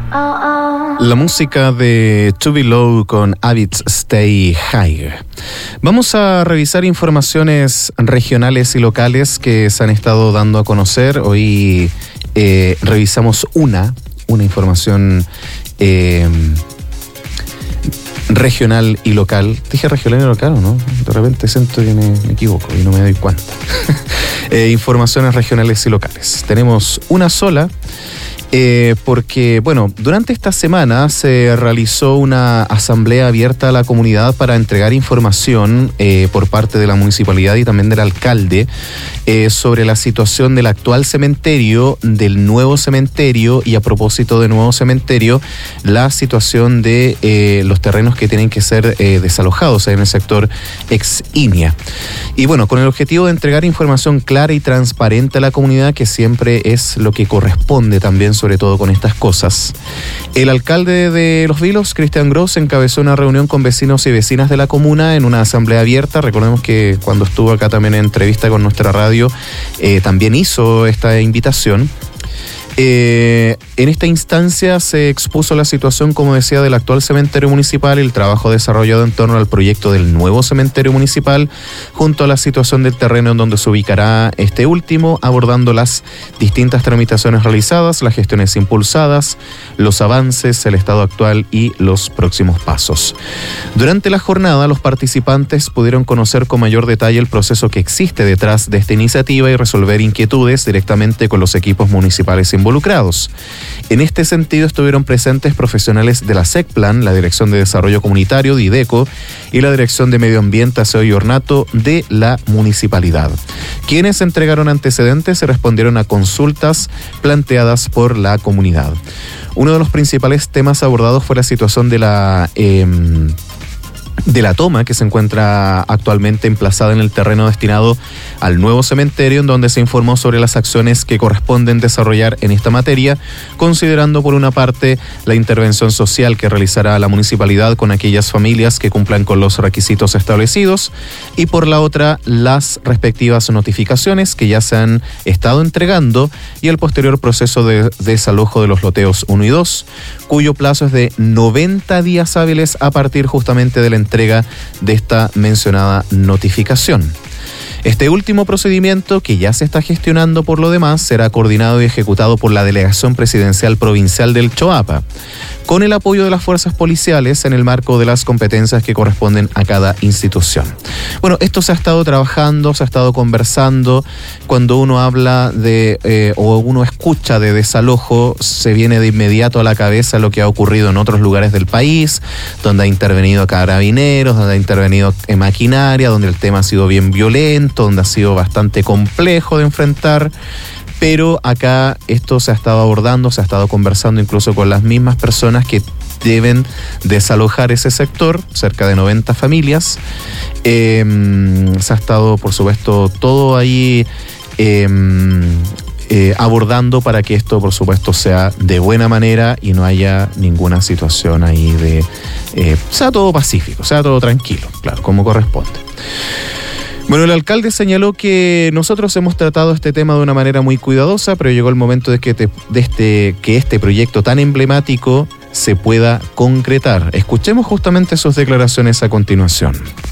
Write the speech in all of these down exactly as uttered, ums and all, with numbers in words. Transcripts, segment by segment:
La música de Too Below con Habits Stay High. Vamos a revisar informaciones regionales y locales que se han estado dando a conocer. Hoy eh, revisamos una, una información eh, regional y local. ¿Dije regional y local o no? De repente siento que me, me equivoco y no me doy cuenta. eh, informaciones regionales y locales. Tenemos una sola. Eh, porque, bueno, durante esta semana se realizó una asamblea abierta a la comunidad para entregar información eh, por parte de la municipalidad y también del alcalde eh, sobre la situación del actual cementerio, del nuevo cementerio y, a propósito del nuevo cementerio, la situación de eh, los terrenos que tienen que ser eh, desalojados en el sector ex Inia. Y bueno, con el objetivo de entregar información clara y transparente a la comunidad, que siempre es lo que corresponde también, sobre todo con estas cosas. El alcalde de Los Vilos, Cristian Gross, encabezó una reunión con vecinos y vecinas de la comuna en una asamblea abierta. Recordemos que cuando estuvo acá también en entrevista con nuestra radio, eh, también hizo esta invitación. Eh, en esta instancia se expuso la situación, como decía, del actual cementerio municipal y el trabajo desarrollado en torno al proyecto del nuevo cementerio municipal, junto a la situación del terreno en donde se ubicará este último, abordando las distintas tramitaciones realizadas, las gestiones impulsadas, los avances, el estado actual y los próximos pasos. Durante la jornada, los participantes pudieron conocer con mayor detalle el proceso que existe detrás de esta iniciativa y resolver inquietudes directamente con los equipos municipales involucrados. involucrados. En este sentido estuvieron presentes profesionales de la SECPLAN, la Dirección de Desarrollo Comunitario, Dideco, y la Dirección de Medio Ambiente, Aseo y Ornato de la Municipalidad, quienes entregaron antecedentes y respondieron a consultas planteadas por la comunidad. Uno de los principales temas abordados fue la situación de la... Eh, de la toma que se encuentra actualmente emplazada en el terreno destinado al nuevo cementerio, en donde se informó sobre las acciones que corresponden desarrollar en esta materia, considerando por una parte la intervención social que realizará la municipalidad con aquellas familias que cumplan con los requisitos establecidos, y por la otra las respectivas notificaciones que ya se han estado entregando y el posterior proceso de desalojo de los loteos uno y dos, cuyo plazo es de noventa días hábiles a partir justamente de la entrega de esta mencionada notificación. Este último procedimiento, que ya se está gestionando por lo demás, será coordinado y ejecutado por la Delegación Presidencial Provincial del Choapa, con el apoyo de las fuerzas policiales en el marco de las competencias que corresponden a cada institución. Bueno, esto se ha estado trabajando, se ha estado conversando. Cuando uno habla de, eh, o uno escucha de desalojo, se viene de inmediato a la cabeza lo que ha ocurrido en otros lugares del país, donde ha intervenido carabineros, donde ha intervenido en maquinaria, donde el tema ha sido bien violento, donde ha sido bastante complejo de enfrentar. Pero acá esto se ha estado abordando, se ha estado conversando incluso con las mismas personas que deben desalojar ese sector, cerca de noventa familias. Eh, se ha estado, por supuesto, todo ahí eh, eh, abordando para que esto, por supuesto, sea de buena manera y no haya ninguna situación ahí de... Eh, sea todo pacífico, sea todo tranquilo, claro, como corresponde. Bueno, el alcalde señaló que nosotros hemos tratado este tema de una manera muy cuidadosa, pero llegó el momento de que, te, de este, que este proyecto tan emblemático se pueda concretar. Escuchemos justamente sus declaraciones a continuación.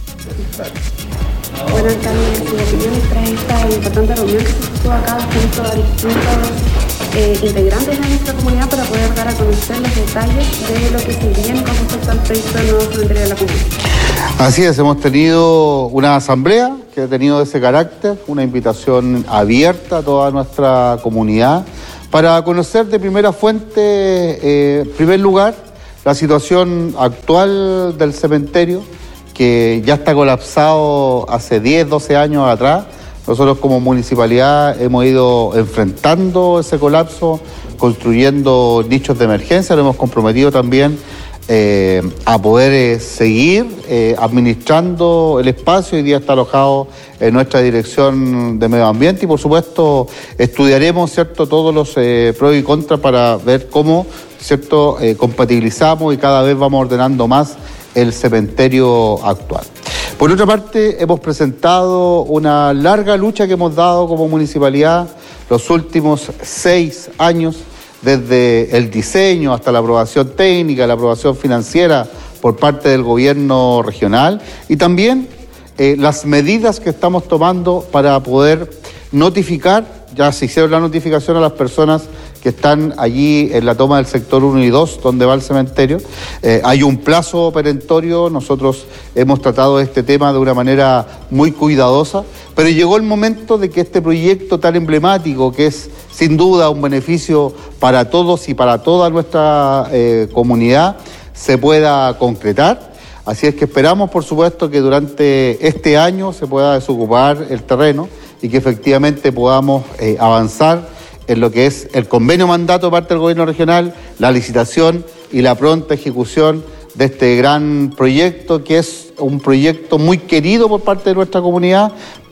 Bueno, alcalde, tras esta importante reunión que se estuvo acá junto a distintos eh, integrantes de nuestra comunidad para poder dar a conocer los detalles de lo que se viene con respecto al proyecto del nuevo cementerio de la comunidad. Así es, hemos tenido una asamblea que ha tenido ese carácter, una invitación abierta a toda nuestra comunidad para conocer de primera fuente, eh, en primer lugar, la situación actual del cementerio, que ya está colapsado hace diez, doce años atrás. Nosotros como municipalidad hemos ido enfrentando ese colapso, construyendo nichos de emergencia, lo hemos comprometido también Eh, a poder eh, seguir eh, administrando el espacio. Hoy día está alojado en nuestra Dirección de Medio Ambiente y por supuesto estudiaremos, ¿cierto?, todos los eh, pros y contras para ver cómo, ¿cierto?, eh, compatibilizamos y cada vez vamos ordenando más el cementerio actual. Por otra parte, hemos presentado una larga lucha que hemos dado como municipalidad los últimos seis años desde el diseño hasta la aprobación técnica, la aprobación financiera por parte del gobierno regional y también eh, las medidas que estamos tomando para poder notificar, ya se hicieron la notificación a las personas que están allí en la toma del sector uno y dos, donde va el cementerio. Eh, hay un plazo perentorio, nosotros hemos tratado este tema de una manera muy cuidadosa, pero llegó el momento de que este proyecto tan emblemático, que es sin duda un beneficio para todos y para toda nuestra eh, comunidad, se pueda concretar. Así es que esperamos, por supuesto, que durante este año se pueda desocupar el terreno y que efectivamente podamos eh, avanzar en lo que es el convenio mandato de parte del gobierno regional, la licitación y la pronta ejecución de este gran proyecto, que es un proyecto muy querido por parte de nuestra comunidad.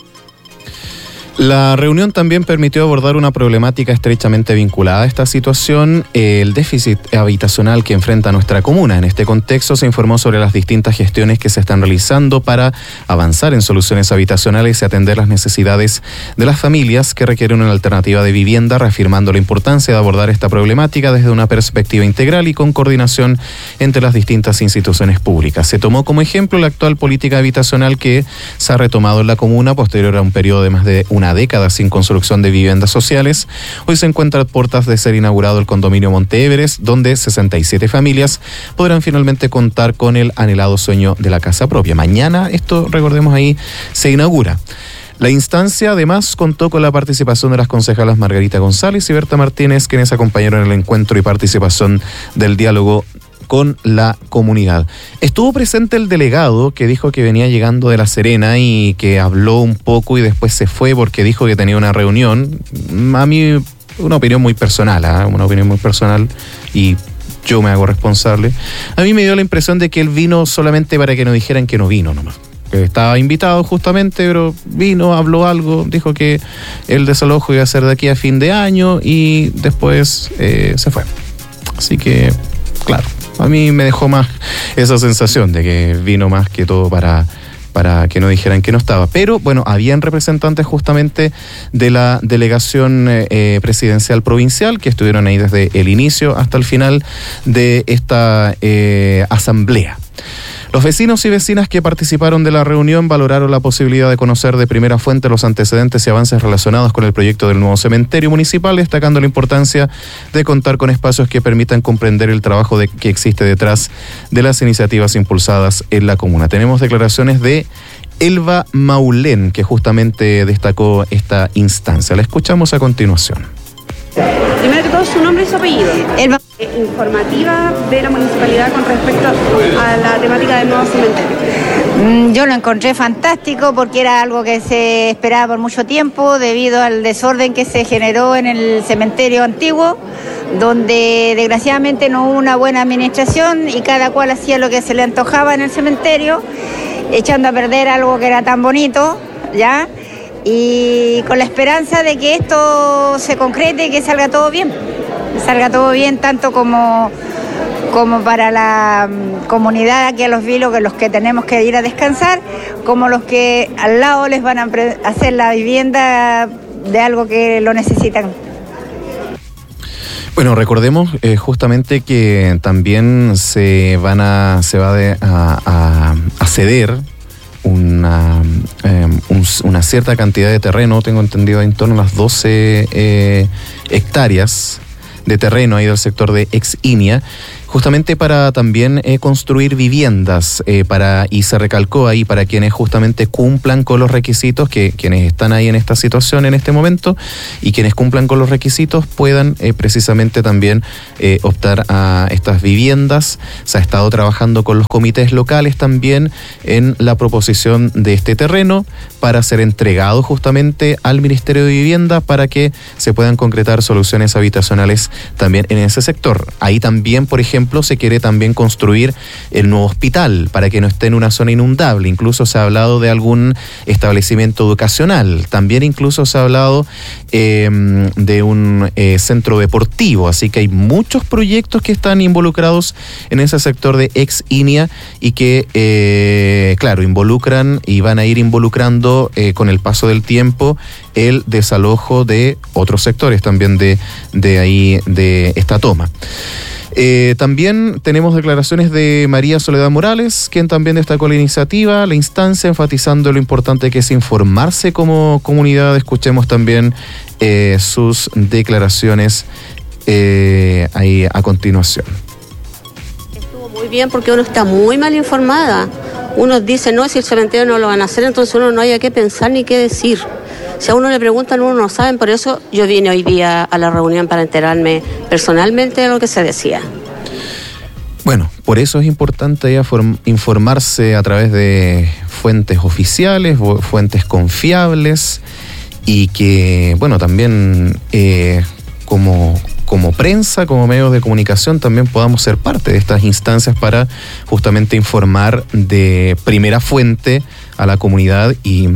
La reunión también permitió abordar una problemática estrechamente vinculada a esta situación, el déficit habitacional que enfrenta nuestra comuna. En este contexto se informó sobre las distintas gestiones que se están realizando para avanzar en soluciones habitacionales y atender las necesidades de las familias que requieren una alternativa de vivienda, reafirmando la importancia de abordar esta problemática desde una perspectiva integral y con coordinación entre las distintas instituciones públicas. Se tomó como ejemplo la actual política habitacional que se ha retomado en la comuna posterior a un periodo de más de una década sin construcción de viviendas sociales. Hoy se encuentra a puertas de ser inaugurado el condominio Monte Everest, donde sesenta y siete familias podrán finalmente contar con el anhelado sueño de la casa propia. Mañana, esto recordemos ahí, se inaugura. La instancia además contó con la participación de las concejalas Margarita González y Berta Martínez, quienes acompañaron el encuentro y participación del diálogo con la comunidad. Estuvo presente el delegado que dijo que venía llegando de La Serena y que habló un poco y después se fue porque dijo que tenía una reunión. A mí, una opinión muy personal, ¿eh? una opinión muy personal y yo me hago responsable. A mí me dio la impresión de que él vino solamente para que no dijeran que no vino nomás. Que estaba invitado justamente, pero vino, habló algo, dijo que el desalojo iba a ser de aquí a fin de año y después eh, se fue. Así que, claro, a mí me dejó más esa sensación de que vino más que todo para, para que no dijeran que no estaba. Pero bueno, habían representantes justamente de la delegación eh, presidencial provincial que estuvieron ahí desde el inicio hasta el final de esta eh, asamblea. Los vecinos y vecinas que participaron de la reunión valoraron la posibilidad de conocer de primera fuente los antecedentes y avances relacionados con el proyecto del nuevo cementerio municipal, destacando la importancia de contar con espacios que permitan comprender el trabajo de, que existe detrás de las iniciativas impulsadas en la comuna. Tenemos declaraciones de Elba Maulén, que justamente destacó esta instancia. La escuchamos a continuación. Primero que todo, su nombre y su apellido. Elba. Informativa de la municipalidad con respecto a la temática del nuevo cementerio. Yo lo encontré fantástico porque era algo que se esperaba por mucho tiempo debido al desorden que se generó en el cementerio antiguo, donde desgraciadamente no hubo una buena administración y cada cual hacía lo que se le antojaba en el cementerio, echando a perder algo que era tan bonito, ¿ya? Y con la esperanza de que esto se concrete y que salga todo bien. salga todo bien, tanto como, como para la comunidad aquí a Los Vilos, que los que tenemos que ir a descansar, como los que al lado les van a hacer la vivienda de algo que lo necesitan. Bueno, recordemos eh, justamente que también se van a se va de, a, a, a ceder una, eh, un, una cierta cantidad de terreno, tengo entendido en torno a las doce eh, hectáreas de terreno ahí del sector de Ex Inia, justamente para también eh, construir viviendas, eh, para y se recalcó ahí para quienes justamente cumplan con los requisitos, que quienes están ahí en esta situación en este momento y quienes cumplan con los requisitos puedan eh, precisamente también eh, optar a estas viviendas. Se ha estado trabajando con los comités locales también en la proposición de este terreno para ser entregado justamente al Ministerio de Vivienda para que se puedan concretar soluciones habitacionales también en ese sector. Ahí también, por ejemplo, ejemplo, se quiere también construir el nuevo hospital para que no esté en una zona inundable. Incluso se ha hablado de algún establecimiento educacional. También incluso se ha hablado eh, de un eh, centro deportivo. Así que hay muchos proyectos que están involucrados en ese sector de ex I N E A y que, eh, claro, involucran y van a ir involucrando eh, con el paso del tiempo el desalojo de otros sectores también de, de ahí, de esta toma. Eh, también tenemos declaraciones de María Soledad Morales, quien también destacó la iniciativa, la instancia, enfatizando lo importante que es informarse como comunidad. Escuchemos también eh, sus declaraciones eh, ahí a continuación. Estuvo muy bien porque uno está muy mal informada. Uno dice, no, si el cementerio no lo van a hacer, entonces uno no haya qué pensar ni qué decir. Si a uno le preguntan, uno no sabe. Por eso yo vine hoy día a la reunión para enterarme personalmente de lo que se decía. Bueno, por eso es importante ya form- informarse a través de fuentes oficiales, fuentes confiables, y que, bueno, también eh, como, como prensa, como medios de comunicación, también podamos ser parte de estas instancias para justamente informar de primera fuente a la comunidad y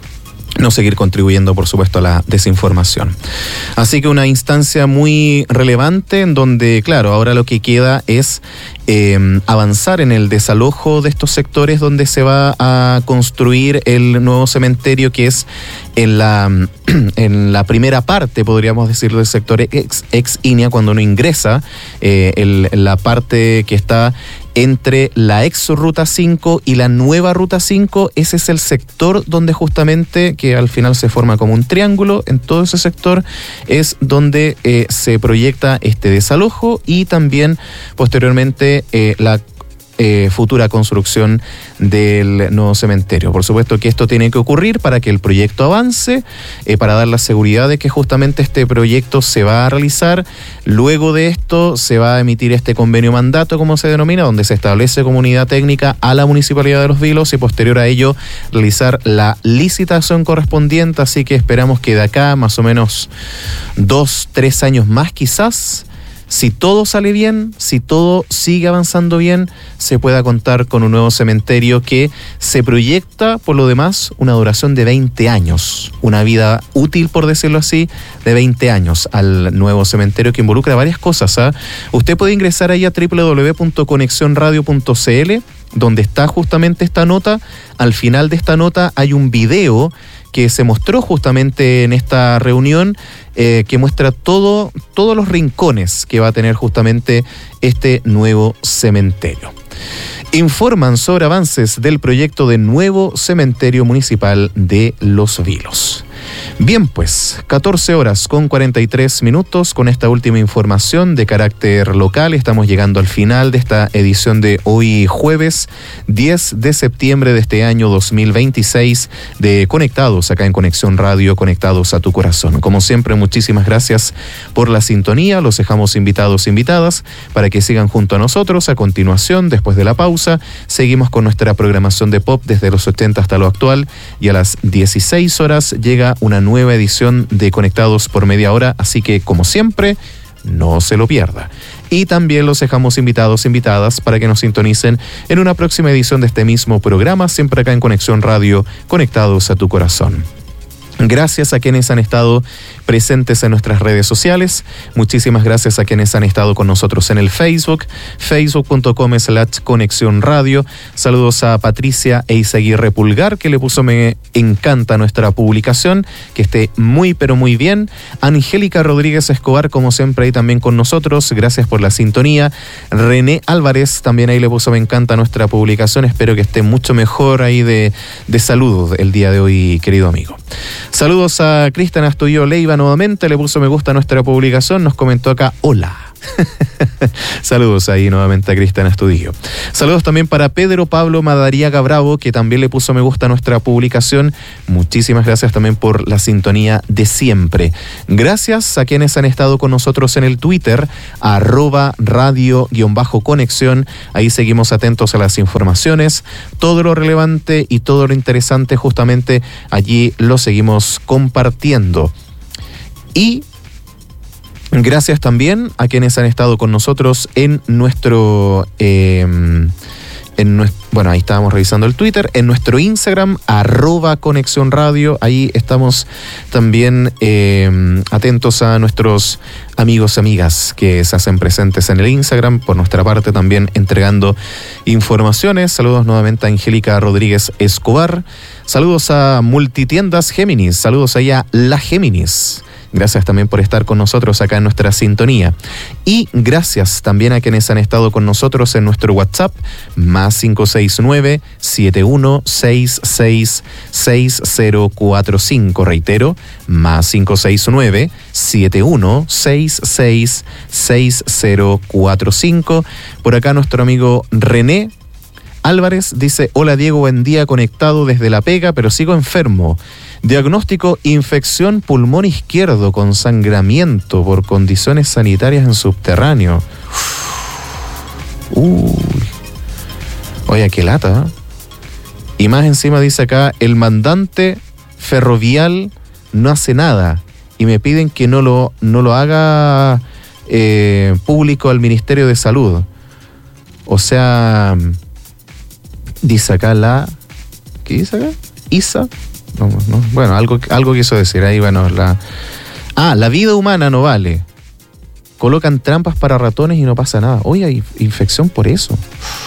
no seguir contribuyendo, por supuesto, a la desinformación. Así que una instancia muy relevante en donde, claro, ahora lo que queda es eh, avanzar en el desalojo de estos sectores donde se va a construir el nuevo cementerio, que es en la, en la primera parte, podríamos decirlo, del sector ex, ex I N E A, cuando uno ingresa, eh, el, la parte que está entre la ex Ruta cinco y la nueva Ruta cinco. Ese es el sector donde justamente, que al final se forma como un triángulo, en todo ese sector es donde eh, se proyecta este desalojo y también posteriormente eh, la Eh, futura construcción del nuevo cementerio. Por supuesto que esto tiene que ocurrir para que el proyecto avance, eh, para dar la seguridad de que justamente este proyecto se va a realizar. Luego de esto se va a emitir este convenio mandato, como se denomina, donde se establece como unidad técnica a la Municipalidad de Los Vilos y posterior a ello realizar la licitación correspondiente. Así que esperamos que de acá más o menos dos, tres años más quizás, si todo sale bien, si todo sigue avanzando bien, se pueda contar con un nuevo cementerio que se proyecta, por lo demás, una duración de veinte años. Una vida útil, por decirlo así, de veinte años al nuevo cementerio, que involucra varias cosas, ¿eh? Usted puede ingresar ahí a doble u doble u doble u punto conexión radio punto c l, donde está justamente esta nota. Al final de esta nota hay un video que se mostró justamente en esta reunión, eh, que muestra todo, todos los rincones que va a tener justamente este nuevo cementerio. Informan sobre avances del proyecto de nuevo cementerio municipal de Los Vilos. Bien, pues, catorce horas con cuarenta y tres minutos. Con esta última información de carácter local, estamos llegando al final de esta edición de hoy jueves diez de septiembre de este año dos mil veintiséis de Conectados, acá en Conexión Radio, conectados a tu corazón. Como siempre, muchísimas gracias por la sintonía. Los dejamos invitados, invitadas, para que sigan junto a nosotros. A continuación, después de la pausa, seguimos con nuestra programación de pop desde los ochenta hasta lo actual, y a las dieciséis horas llega una nueva edición de Conectados por media hora, así que, como siempre, no se lo pierda. Y también los dejamos invitados, invitadas, para que nos sintonicen en una próxima edición de este mismo programa, siempre acá en Conexión Radio, conectados a tu corazón. Gracias a quienes han estado presentes en nuestras redes sociales. Muchísimas gracias a quienes han estado con nosotros en el Facebook, facebook punto com slash conexión radio. Saludos a Patricia Eizaguirre Pulgar, que le puso me encanta nuestra publicación, que esté muy pero muy bien. Angélica Rodríguez Escobar, como siempre, ahí también con nosotros, gracias por la sintonía. René Álvarez también ahí le puso me encanta nuestra publicación, espero que esté mucho mejor ahí de, de salud el día de hoy, querido amigo. Saludos a Cristian Astudillo Leiva nuevamente, le puso me gusta a nuestra publicación, nos comentó acá, hola. Saludos ahí nuevamente a Cristian Astudillo. Saludos también para Pedro Pablo Madariaga Bravo, que también le puso me gusta a nuestra publicación. Muchísimas gracias también por la sintonía de siempre. Gracias a quienes han estado con nosotros en el Twitter, arroba radio-conexión. Ahí seguimos atentos a las informaciones, todo lo relevante y todo lo interesante, justamente allí lo seguimos compartiendo. Y Gracias también a quienes han estado con nosotros en nuestro... Eh, En nuestro, bueno, ahí estábamos revisando el Twitter, en nuestro Instagram, arroba Conexión Radio, ahí estamos también eh, atentos a nuestros amigos y amigas que se hacen presentes en el Instagram, por nuestra parte también entregando informaciones. Saludos nuevamente a Angélica Rodríguez Escobar, saludos a Multitiendas Géminis, saludos ahí a La Géminis. Gracias también por estar con nosotros acá en nuestra sintonía. Y gracias también a quienes han estado con nosotros en nuestro WhatsApp, más cinco seis nueve, siete uno seis seis, seis cero cuatro cinco. Reitero, más cinco seis nueve, siete uno seis seis, seis cero cuatro cinco. Por acá nuestro amigo René Álvarez dice: hola Diego, buen día, conectado desde La Pega, pero sigo enfermo. Diagnóstico: infección pulmón izquierdo con sangramiento por condiciones sanitarias en subterráneo. Uy. Oye, qué lata, ¿eh? Y más encima dice acá: el mandante ferrovial no hace nada y me piden que no lo, no lo haga eh, público al Ministerio de Salud. O sea, dice acá la... ¿Qué dice acá? Isa... No, no. Bueno, algo, algo quiso decir ahí, bueno, la... Ah, la vida humana no vale. Colocan trampas para ratones y no pasa nada. Oye, hay infección por eso.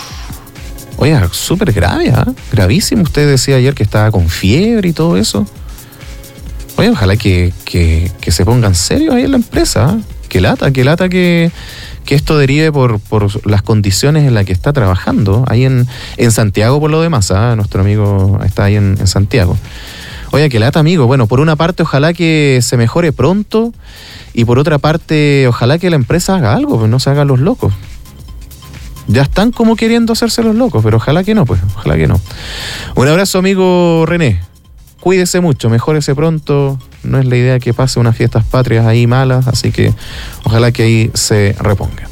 Oye, súper grave, ¿eh? Gravísimo. Usted decía ayer que estaba con fiebre y todo eso. Oye, ojalá que, que, que se pongan serios ahí en la empresa, ¿eh? Que lata, que lata que... que esto derive por, por las condiciones en las que está trabajando, ahí en, en Santiago por lo demás, ¿eh? Nuestro amigo está ahí en, en Santiago. Oye, qué lata, amigo. Bueno, por una parte ojalá que se mejore pronto y por otra parte ojalá que la empresa haga algo, pues no se hagan los locos. Ya están como queriendo hacerse los locos, pero ojalá que no, pues, ojalá que no. Un abrazo, amigo René. Cuídese mucho, mejórese pronto. No es la idea que pase unas fiestas patrias ahí malas, así que ojalá que ahí se reponga.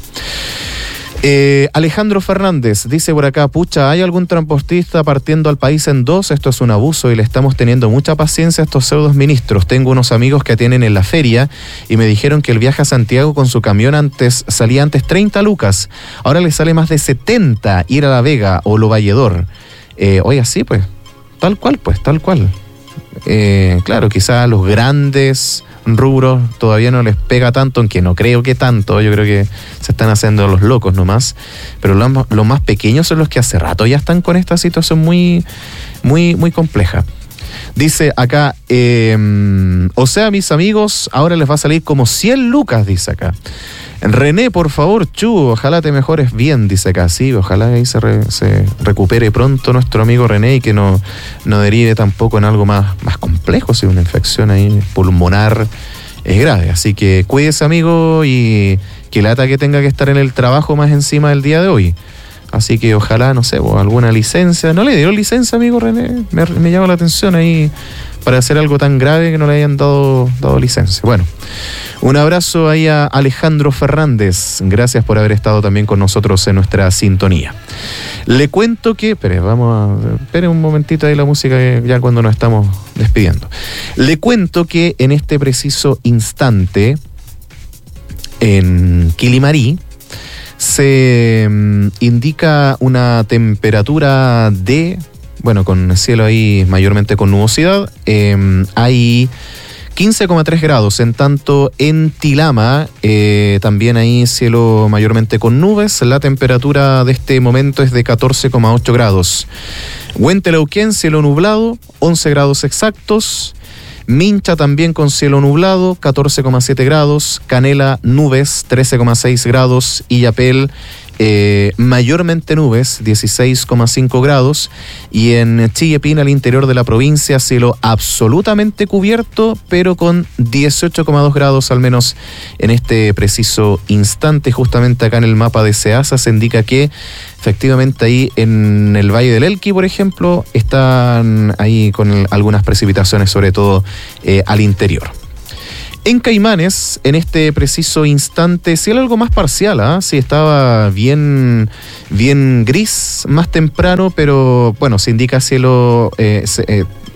Eh, Alejandro Fernández dice por acá: pucha, ¿hay algún transportista partiendo al país en dos? Esto es un abuso y le estamos teniendo mucha paciencia a estos pseudos ministros. Tengo unos amigos que atienden en la feria y me dijeron que el viaje a Santiago con su camión antes salía antes treinta lucas, ahora le sale más de setenta ir a La Vega o Lo Valledor. Eh, oye, así pues, tal cual pues, tal cual. Eh, claro, quizás a los grandes rubros todavía no les pega tanto, aunque no creo que tanto, yo creo que se están haciendo los locos nomás, pero los, los más pequeños son los que hace rato ya están con esta situación muy, muy, muy compleja. Dice acá, eh, o sea, mis amigos, ahora les va a salir como cien lucas, dice acá. René, por favor, Chu, ojalá te mejores bien, dice acá. Sí, ojalá ahí se, re, se recupere pronto nuestro amigo René y que no, no derive tampoco en algo más, más complejo, si una infección ahí pulmonar es grave. Así que cuídese, amigo, y que lata que tenga que estar en el trabajo más encima del día de hoy. Así que ojalá, no sé, alguna licencia. ¿No le dieron licencia, amigo René? Me, me llama la atención ahí para hacer algo tan grave que no le hayan dado, dado licencia. Bueno, un abrazo ahí a Alejandro Fernández. Gracias por haber estado también con nosotros en nuestra sintonía. Le cuento que... Espere, vamos a... Espere un momentito ahí la música ya cuando nos estamos despidiendo. Le cuento que en este preciso instante, en Quilimarí, se um, indica una temperatura de... Bueno, con el cielo ahí mayormente con nubosidad. Eh, hay quince coma tres grados. En tanto, en Tilama, eh, también hay cielo mayormente con nubes. La temperatura de este momento es de catorce coma ocho grados. Huentelauquén, cielo nublado, once grados exactos. Mincha también con cielo nublado, catorce coma siete grados. Canela, nubes, trece coma seis grados. Illapel, eh, mayormente nubes, dieciséis coma cinco grados. Y en Chillepín, al interior de la provincia, cielo absolutamente cubierto, pero con dieciocho coma dos grados al menos en este preciso instante. Justamente acá en el mapa de SEASA se indica que efectivamente ahí en el Valle del Elqui, por ejemplo, están ahí con el, algunas precipitaciones, sobre todo eh, al interior. En Caimanes, en este preciso instante, cielo algo más parcial, ¿eh? Sí, estaba bien, bien gris más temprano, pero bueno, se indica cielo eh, se, eh,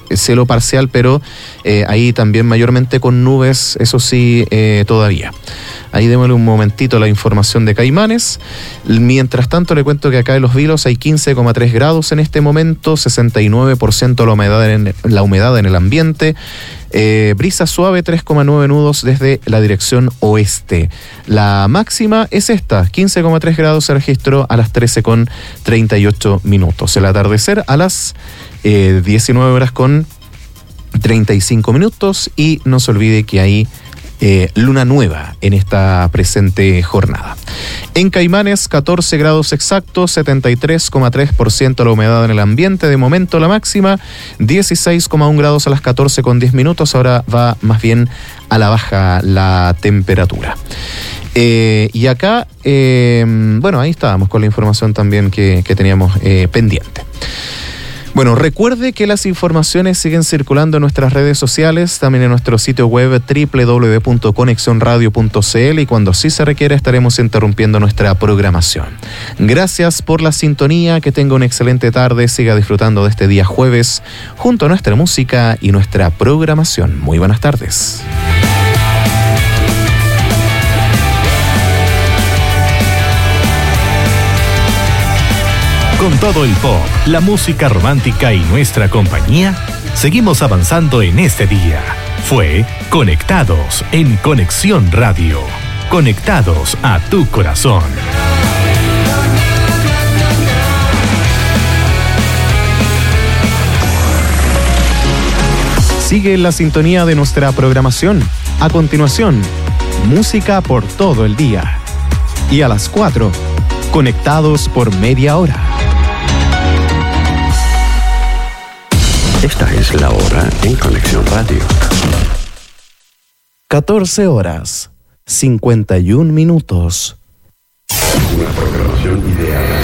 cielo parcial, pero eh, ahí también mayormente con nubes, eso sí, eh, todavía. Ahí démosle un momentito a la información de Caimanes. Mientras tanto, le cuento que acá en Los Vilos hay quince coma tres grados en este momento, sesenta y nueve por ciento la humedad en, la humedad en el ambiente. Eh, brisa suave, tres coma nueve nudos desde la dirección oeste. La máxima es esta, quince coma tres grados se registró a las trece con treinta y ocho minutos. El atardecer a las eh, diecinueve horas con treinta y cinco minutos. Y no se olvide que hay Eh, luna nueva en esta presente jornada. En Caimanes, catorce grados exactos, setenta y tres coma tres por ciento la humedad en el ambiente. De momento la máxima, dieciséis coma uno grados a las catorce con diez minutos. Ahora va más bien a la baja la temperatura. Eh, y acá, eh, bueno, ahí estábamos con la información también que, que teníamos eh, pendiente. Bueno, recuerde que las informaciones siguen circulando en nuestras redes sociales, también en nuestro sitio web doble u doble u doble u punto conexión radio punto c l, y cuando sí se requiera estaremos interrumpiendo nuestra programación. Gracias por la sintonía, que tenga una excelente tarde, siga disfrutando de este día jueves junto a nuestra música y nuestra programación. Muy buenas tardes. Con todo el pop, la música romántica y nuestra compañía, seguimos avanzando en este día. Fue Conectados en Conexión Radio. Conectados a tu corazón. Sigue en la sintonía de nuestra programación. A continuación, música por todo el día. Y a las cuatro, Conectados por media hora. Esta es la hora en Conexión Radio. catorce horas, cincuenta y un minutos. Una programación ideal.